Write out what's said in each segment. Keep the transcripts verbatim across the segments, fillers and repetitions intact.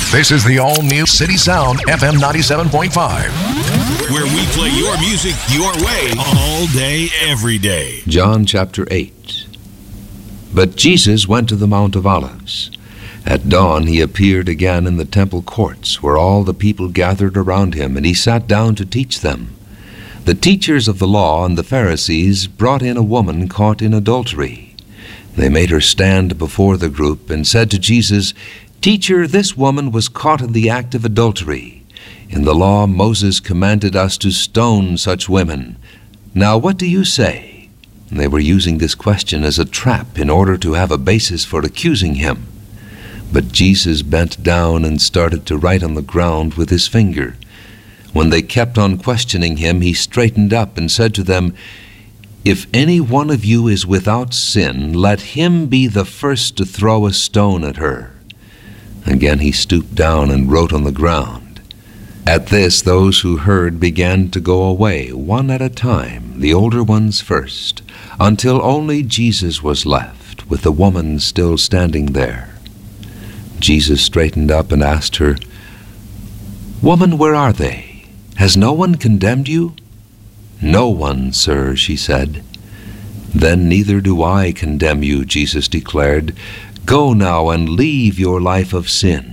This is the all-new City Sound F M ninety-seven point five. Where we play your music your way all day, every day. John chapter eight. But Jesus went to the Mount of Olives. At dawn he appeared again in the temple courts, where all the people gathered around him, and he sat down to teach them. The teachers of the law and the Pharisees brought in a woman caught in adultery. They made her stand before the group and said to Jesus, "Teacher, this woman was caught in the act of adultery. In the law, Moses commanded us to stone such women. Now what do you say?" They were using this question as a trap in order to have a basis for accusing him. But Jesus bent down and started to write on the ground with his finger. When they kept on questioning him, he straightened up and said to them, "If any one of you is without sin, let him be the first to throw a stone at her." Again he stooped down and wrote on the ground. At this, those who heard began to go away, one at a time, the older ones first, until only Jesus was left, with the woman still standing there. Jesus straightened up and asked her, "Woman, where are they? Has no one condemned you?" "No one, sir," she said. "Then neither do I condemn you," Jesus declared. "Go now and leave your life of sin."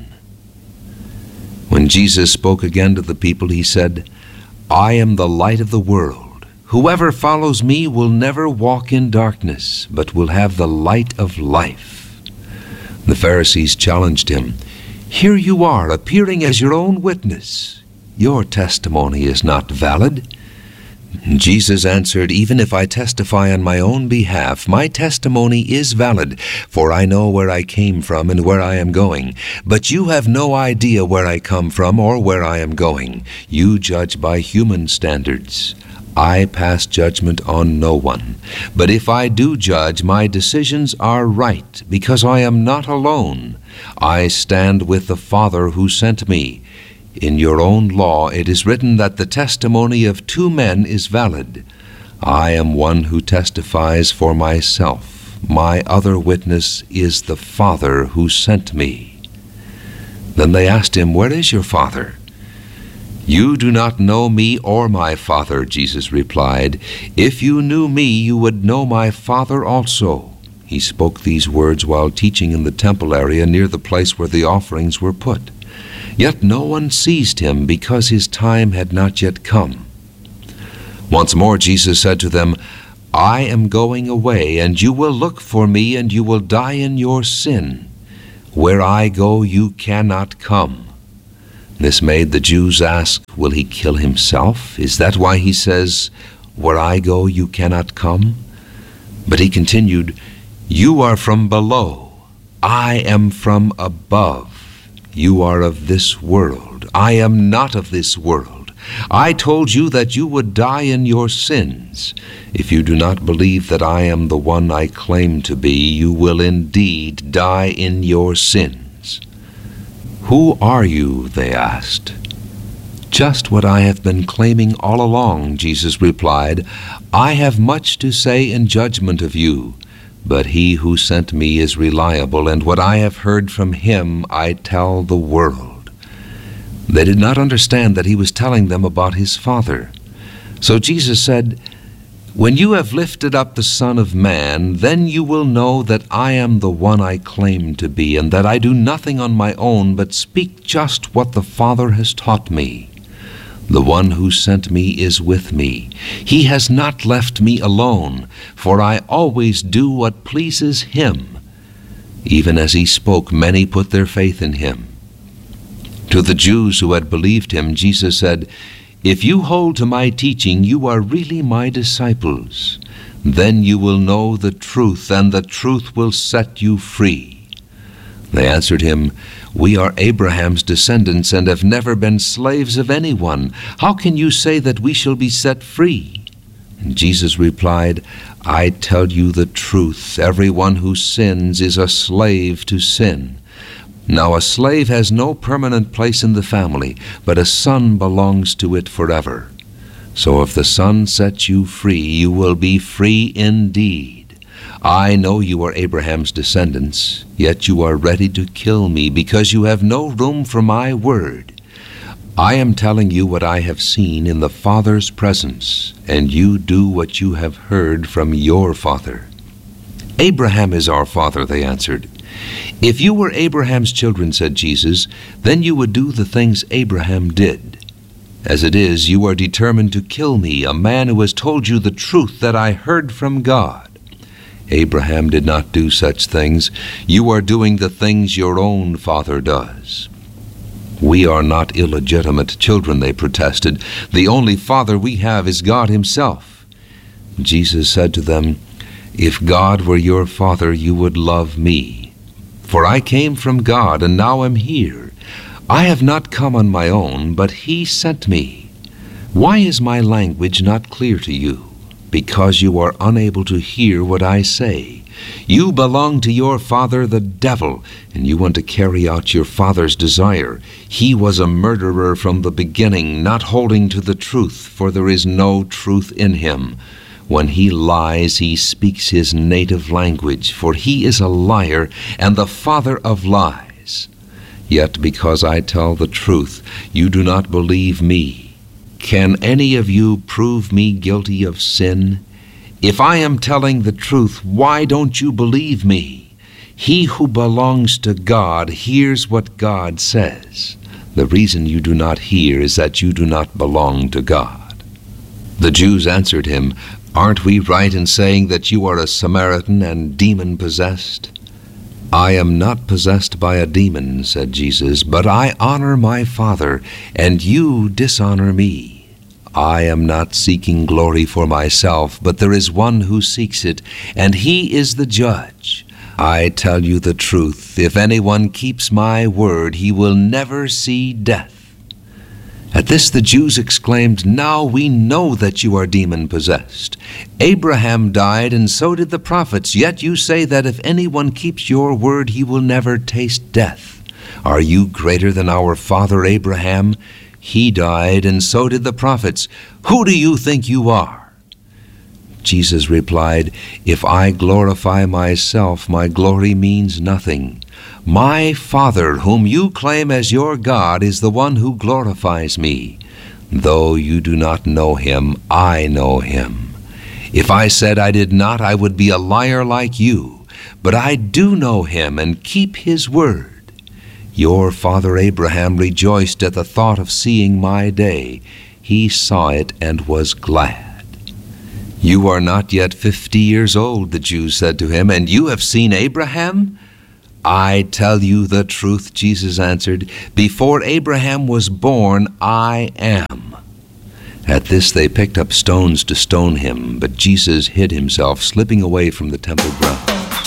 When Jesus spoke again to the people, he said, "I am the light of the world. Whoever follows me will never walk in darkness, but will have the light of life." The Pharisees challenged him, "Here you are, appearing as your own witness. Your testimony is not valid." Jesus answered, "Even if I testify on my own behalf, my testimony is valid, for I know where I came from and where I am going. But you have no idea where I come from or where I am going. You judge by human standards. I pass judgment on no one. But if I do judge, my decisions are right, because I am not alone. I stand with the Father who sent me. In your own law it is written that the testimony of two men is valid. I am one who testifies for myself. My other witness is the Father who sent me." Then they asked him, "Where is your Father?" "You do not know me or my Father," Jesus replied. "If you knew me, you would know my Father also." He spoke these words while teaching in the temple area near the place where the offerings were put. Yet no one seized him, because his time had not yet come. Once more Jesus said to them, "I am going away, and you will look for me, and you will die in your sin. Where I go, you cannot come." This made the Jews ask, "Will he kill himself? Is that why he says, 'Where I go, you cannot come'?" But he continued, "You are from below. I am from above. You are of this world. I am not of this world. I told you that you would die in your sins. If you do not believe that I am the one I claim to be, you will indeed die in your sins." "Who are you?" they asked. "Just what I have been claiming all along," Jesus replied. "I have much to say in judgment of you. But he who sent me is reliable, and what I have heard from him I tell the world." They did not understand that he was telling them about his Father. So Jesus said, "When you have lifted up the Son of Man, then you will know that I am the one I claim to be, and that I do nothing on my own, but speak just what the Father has taught me. The one who sent me is with me. He has not left me alone, for I always do what pleases him." Even as he spoke, many put their faith in him. To the Jews who had believed him, Jesus said, "If you hold to my teaching, you are really my disciples. Then you will know the truth, and the truth will set you free." They answered him, "We are Abraham's descendants and have never been slaves of anyone. How can you say that we shall be set free?" And Jesus replied, "I tell you the truth. Everyone who sins is a slave to sin. Now a slave has no permanent place in the family, but a son belongs to it forever. So if the Son sets you free, you will be free indeed. I know you are Abraham's descendants, yet you are ready to kill me because you have no room for my word. I am telling you what I have seen in the Father's presence, and you do what you have heard from your father." "Abraham is our father," they answered. "If you were Abraham's children," said Jesus, "then you would do the things Abraham did. As it is, you are determined to kill me, a man who has told you the truth that I heard from God. Abraham did not do such things. You are doing the things your own father does." "We are not illegitimate children," they protested. "The only father we have is God himself." Jesus said to them, "If God were your father, you would love me. For I came from God and now am here. I have not come on my own, but he sent me. Why is my language not clear to you? Because you are unable to hear what I say. You belong to your father, the devil, and you want to carry out your father's desire. He was a murderer from the beginning, not holding to the truth, for there is no truth in him. When he lies, he speaks his native language, for he is a liar and the father of lies. Yet because I tell the truth, you do not believe me. Can any of you prove me guilty of sin? If I am telling the truth, why don't you believe me? He who belongs to God hears what God says. The reason you do not hear is that you do not belong to God." The Jews answered him, "Aren't we right in saying that you are a Samaritan and demon-possessed?" "I am not possessed by a demon," said Jesus, "but I honor my Father, and you dishonor me. I am not seeking glory for myself, but there is one who seeks it, and he is the judge. I tell you the truth, if anyone keeps my word, he will never see death." At this the Jews exclaimed, "Now we know that you are demon-possessed. Abraham died, and so did the prophets, yet you say that if anyone keeps your word, he will never taste death. Are you greater than our father Abraham? He died, and so did the prophets. Who do you think you are?" Jesus replied, "If I glorify myself, my glory means nothing. My Father, whom you claim as your God, is the one who glorifies me. Though you do not know him, I know him. If I said I did not, I would be a liar like you. But I do know him and keep his word. Your father Abraham rejoiced at the thought of seeing my day. He saw it and was glad." "You are not yet fifty years old," the Jews said to him, "and you have seen Abraham?" "I tell you the truth," Jesus answered. "Before Abraham was born, I am." At this they picked up stones to stone him, but Jesus hid himself, slipping away from the temple grounds.